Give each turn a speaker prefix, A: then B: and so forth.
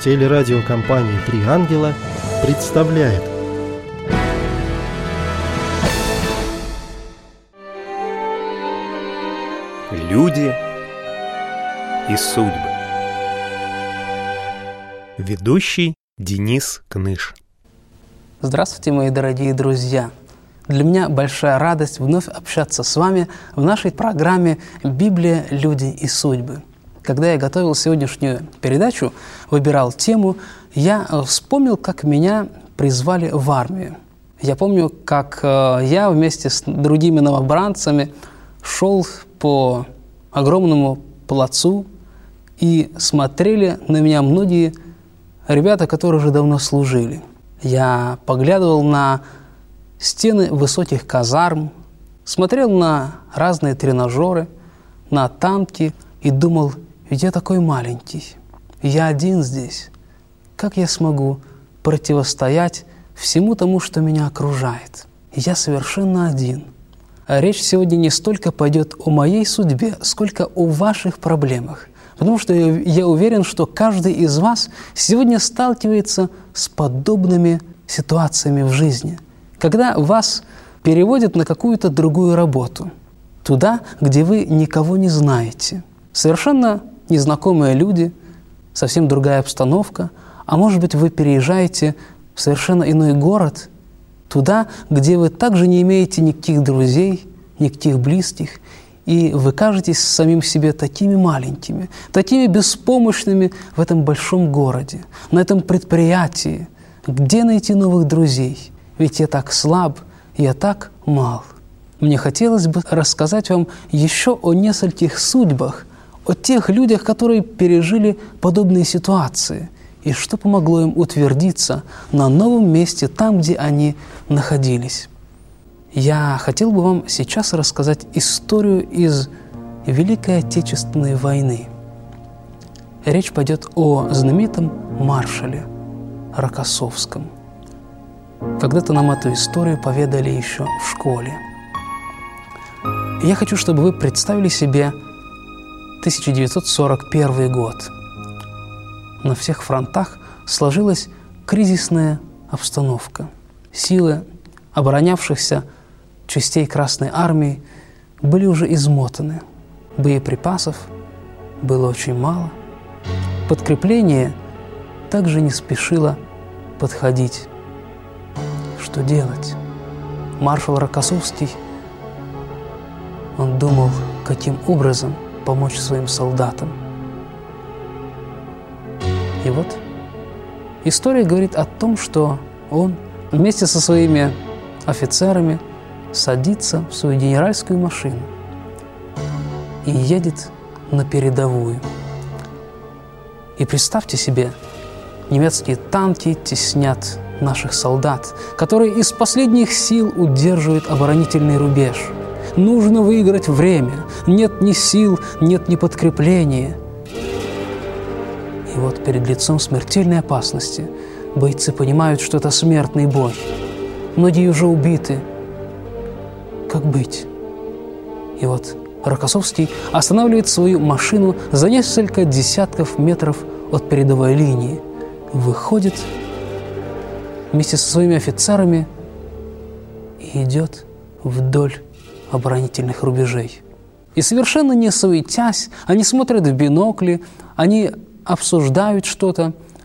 A: Телерадиокомпания «Три ангела» представляет.
B: Люди и судьбы. Ведущий Денис Кныш.
C: Здравствуйте, мои дорогие друзья! Для меня большая радость вновь общаться с вами в нашей программе «Библия, люди и судьбы». Когда я готовил сегодняшнюю передачу, выбирал тему, я вспомнил, как меня призвали в армию. Я помню, как я вместе с другими новобранцами шел по огромному плацу, и смотрели на меня многие ребята, которые уже давно служили. Я поглядывал на стены высоких казарм, смотрел на разные тренажеры, на танки и думал: ведь я такой маленький, я один здесь. Как я смогу противостоять всему тому, что меня окружает? Я совершенно один. А речь сегодня не столько пойдет о моей судьбе, сколько о ваших проблемах. Потому что я уверен, что каждый из вас сегодня сталкивается с подобными ситуациями в жизни, когда вас переводят на какую-то другую работу, туда, где вы никого не знаете. Совершенно незнакомые люди, совсем другая обстановка, а может быть, вы переезжаете в совершенно иной город, туда, где вы также не имеете никаких друзей, никаких близких, и вы кажетесь самим себе такими маленькими, такими беспомощными в этом большом городе, на этом предприятии. Где найти новых друзей? Ведь я так слаб, я так мал. Мне хотелось бы рассказать вам еще о нескольких судьбах, о тех людях, которые пережили подобные ситуации, и что помогло им утвердиться на новом месте, там, где они находились. Я хотел бы вам сейчас рассказать историю из Великой Отечественной войны. Речь пойдет о знаменитом маршале Рокоссовском. Когда-то нам эту историю поведали еще в школе. И я хочу, чтобы вы представили себе 1941 год. На всех фронтах сложилась кризисная обстановка. Силы оборонявшихся частей Красной Армии были уже измотаны. Боеприпасов было очень мало. Подкрепление также не спешило подходить. Что делать? Маршал Рокоссовский, он думал, каким образом помочь своим солдатам. И вот история говорит о том, что он вместе со своими офицерами садится в свою генеральскую машину и едет на передовую. И представьте себе, немецкие танки теснят наших солдат, которые из последних сил удерживают оборонительный рубеж. Нужно выиграть время. Нет ни сил, нет ни подкрепления. И вот перед лицом смертельной опасности бойцы понимают, что это смертный бой. Многие уже убиты. Как быть? И вот Рокоссовский останавливает свою машину за несколько десятков метров от передовой линии, выходит вместе со своими офицерами и идет вдоль оборонительных рубежей. И совершенно не суетясь, они смотрят в бинокли, они обсуждают что-то,